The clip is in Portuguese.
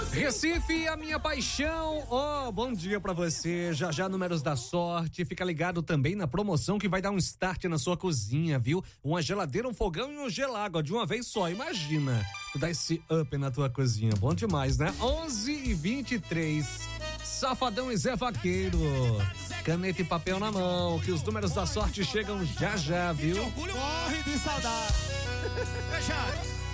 Recife, a minha paixão. Oh, bom dia pra você. Já números da sorte. Fica ligado também na promoção que vai dar um start na sua cozinha, viu? Uma geladeira, um fogão e um gelágua de uma vez só. Imagina, tu dá esse up na tua cozinha. Bom demais, né? 11h23. Safadão e Zé Vaqueiro. Caneta e papel na mão, que os números da sorte chegam já, viu? Morre de saudade.